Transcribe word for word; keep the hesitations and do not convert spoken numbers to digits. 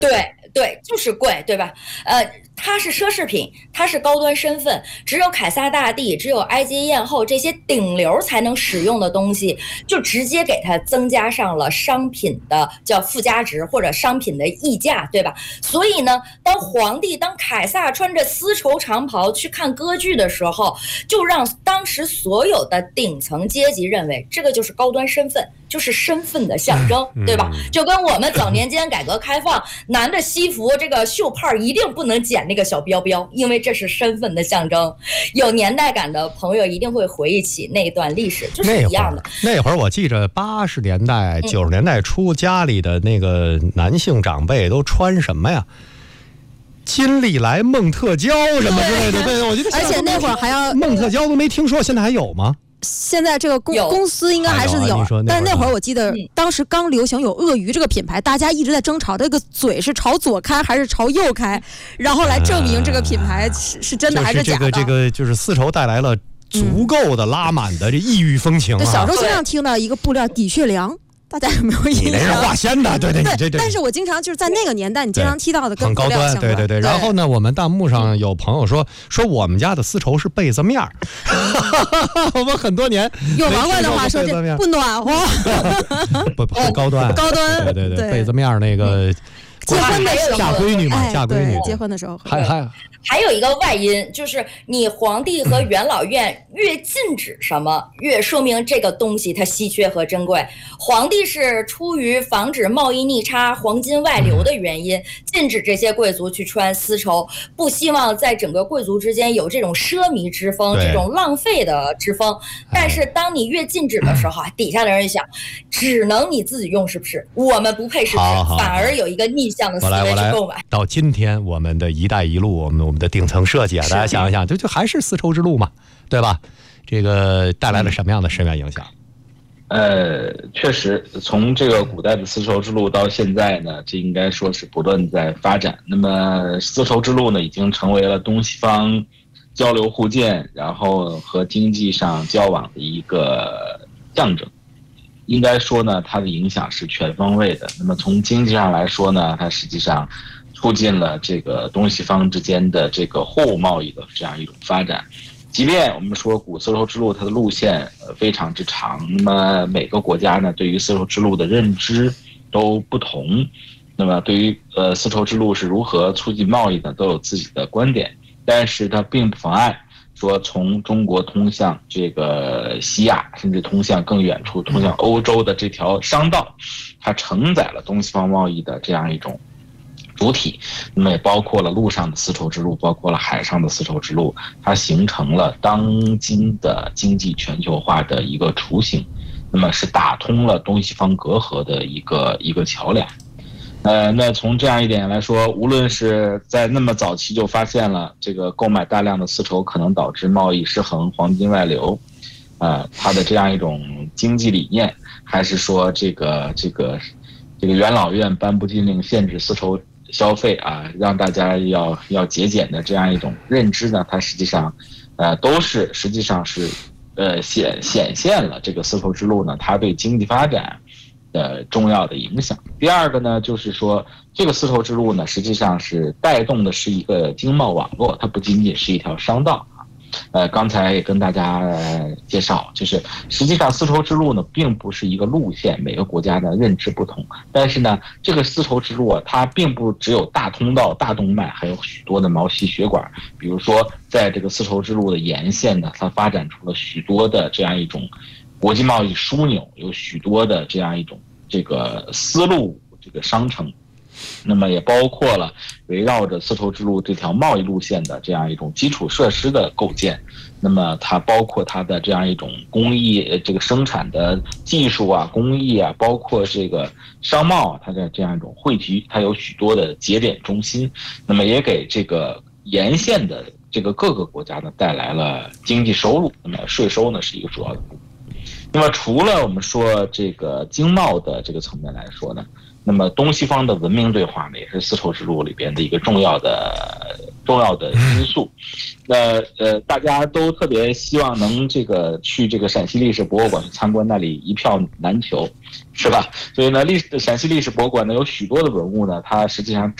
对对，就是贵，对吧？呃，它是奢侈品，它是高端身份，只有凯撒大帝，只有埃及艳后这些顶流才能使用的东西，就直接给它增加上了商品的叫附加值或者商品的溢价，对吧？所以呢，当皇帝当凯撒穿着丝绸长袍去看歌剧的时候，就让当时所有的顶层阶级认为这个就是高端身份，就是身份的象征，对吧？就跟我们早年间改革开放，男的西服这个袖泡一定不能剪那个小标标，因为这是身份的象征。有年代感的朋友一定会回忆起那段历史，就是一样的。 那会儿，那会儿我记着八十年代、九十年代初，家里的那个男性长辈都穿什么呀？金利来、孟特娇什么之类的，对，我觉得。 而且那会儿还要孟特娇都没听说，现在还有吗？ 现在这个公公司应该还是有， 有啊、 但是那会儿我记得当时刚流行有鳄鱼这个品牌，大家一直在争吵这个嘴是朝左开还是朝右开，然后来证明这个品牌是、啊、是真的还是假的。 就是、这个这个就是丝绸带来了足够的拉满的这异域风情、啊。 对，小时候经常听到一个布料底血良。大家有没有印象？ 你那是化纤的，对对对对对。 但是我经常就是在那个年代，你经常提到的跟很高端，对对对。然后呢，我们弹幕上有朋友说说我们家的丝绸是被子面儿，我们很多年用王冠的话说这不暖和， 不很高端， 高端， 对对对，被子面那个。 结婚的时候嫁闺女嘛， 哎、 嫁闺女， 结婚的时候还还还有一个外因，就是你皇帝和元老院越禁止什么，越说明这个东西它稀缺和珍贵。皇帝是出于防止贸易逆差、黄金外流的原因，禁止这些贵族去穿丝绸，不希望在整个贵族之间有这种奢靡之风、这种浪费的之风。但是当你越禁止的时候，底下的人想，只能你自己用，是不是？我们不配，是不是？反而有一个逆向的思维去购买。 到今天，我们的一带一路，我们我们的顶层设计啊，大家想一想，就就还是丝绸之路嘛，对吧？这个带来了什么样的深远影响？ 呃，确实，从这个古代的丝绸之路到现在呢，这应该说是不断在发展。那么，丝绸之路呢，已经成为了东西方交流互鉴，然后和经济上交往的一个象征。应该说呢，它的影响是全方位的。那么从经济上来说呢，它实际上促进了这个东西方之间的这个货物贸易的这样一种发展。即便我们说古丝绸之路它的路线呃非常之长，那么每个国家呢对于丝绸之路的认知都不同，那么对于呃丝绸之路是如何促进贸易呢，都有自己的观点，但是它并不妨碍说从中国通向这个西亚，甚至通向更远处通向欧洲的这条商道，它承载了东西方贸易的这样一种主体，那么也包括了陆上的丝绸之路，包括了海上的丝绸之路，它形成了当今的经济全球化的一个雏形，那么是打通了东西方隔阂的一个一个桥梁。呃，那从这样一点来说，无论是在那么早期就发现了这个购买大量的丝绸可能导致贸易失衡、黄金外流，呃，它的这样一种经济理念，还是说这个这个这个元老院颁布禁令限制丝绸消费啊，让大家要要节俭的这样一种认知呢，它实际上，呃，都是实际上是呃显显现了这个丝绸之路呢，它对经济发展的重要的影响。第二个呢，就是说这个丝绸之路呢，实际上是带动的是一个经贸网络，它不仅仅是一条商道啊。呃，刚才也跟大家介绍，就是实际上丝绸之路呢，并不是一个路线，每个国家的认知不同。但是呢，这个丝绸之路啊，它并不只有大通道、大动脉，还有许多的毛细血管。比如说，在这个丝绸之路的沿线呢，它发展出了许多的这样一种国际贸易枢纽，有许多的这样一种这个丝路这个商城，那么也包括了围绕着丝绸之路这条贸易路线的这样一种基础设施的构建，那么它包括它的这样一种工艺这个生产的技术啊、工艺啊，包括这个商贸啊，它的这样一种汇集，它有许多的节点中心，那么也给这个沿线的这个各个国家呢带来了经济收入，那么税收呢是一个主要的部分。那么除了我们说这个经贸的这个层面来说呢，那么东西方的文明对话呢，也是丝绸之路里边的一个重要的重重要的因素。那呃，大家都特别希望能这个去这个陕西历史博物馆去参观，那里一票难求，是吧？所以呢，历史陕西历史博物馆呢有许多的文物呢，它实际上